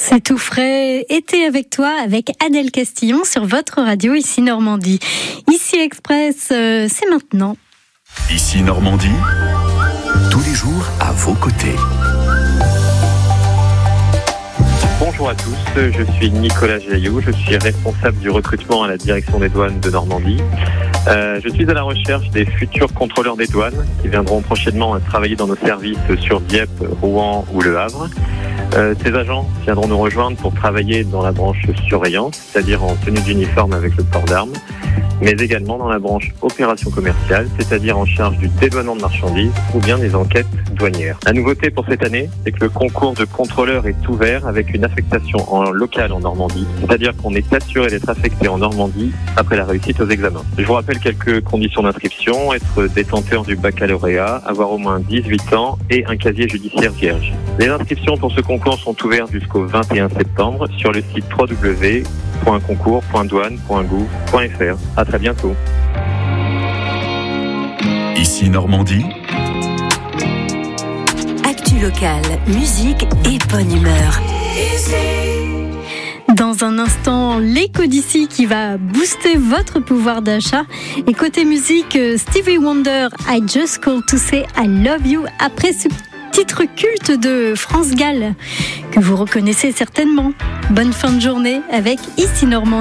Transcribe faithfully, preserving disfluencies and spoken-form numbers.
C'est tout frais, été avec toi, avec Adèle Castillon sur votre radio, ici Normandie. Ici Express, euh, c'est maintenant. Ici Normandie, tous les jours à vos côtés. Bonjour à tous, je suis Nicolas Jaillou, je suis responsable du recrutement à la direction des douanes de Normandie. Euh, je suis à la recherche des futurs contrôleurs des douanes qui viendront prochainement travailler dans nos services sur Dieppe, Rouen ou Le Havre. Euh, ces agents viendront nous rejoindre pour travailler dans la branche surveillance, c'est-à-dire en tenue d'uniforme avec le port d'armes, mais également dans la branche opération commerciale, c'est-à-dire en charge du dédouanement de marchandises ou bien des enquêtes douanières. La nouveauté pour cette année, c'est que le concours de contrôleur est ouvert avec une affectation en local en Normandie, c'est-à-dire qu'on est assuré d'être affecté en Normandie après la réussite aux examens. Je vous rappelle quelques conditions d'inscription: être détenteur du baccalauréat, avoir au moins dix-huit ans et un casier judiciaire vierge. Les inscriptions pour ce concours sont ouvertes jusqu'au vingt et un septembre sur le site w w w point concours point douane point gouv point f r. À très bientôt. Ici Normandie. Actu locale, musique et bonne humeur. Dans un instant, l'écho d'ici qui va booster votre pouvoir d'achat. Et côté musique, Stevie Wonder, I Just Called to Say I Love You, après ce titre culte de France Gall que vous reconnaissez certainement. Bonne fin de journée avec Ici Normandie.